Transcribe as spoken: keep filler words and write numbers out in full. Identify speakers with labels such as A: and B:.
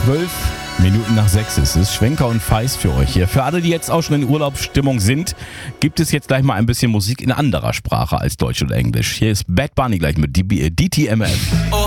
A: Zwölf Minuten nach sechs ist es. Schwenker und Feist für euch hier. Für alle, die jetzt auch schon in Urlaubsstimmung sind, gibt es jetzt gleich mal ein bisschen Musik in anderer Sprache als Deutsch oder Englisch. Hier ist Bad Bunny gleich mit D T M F.